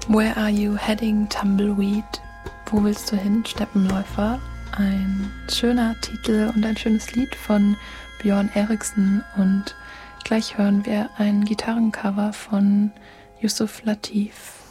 Where are you heading, Tumbleweed? Wo willst du hin, Steppenläufer? Ein schöner Titel und ein schönes Lied von Björn Eriksson, und gleich hören wir ein Gitarrencover von Yusuf Lateef.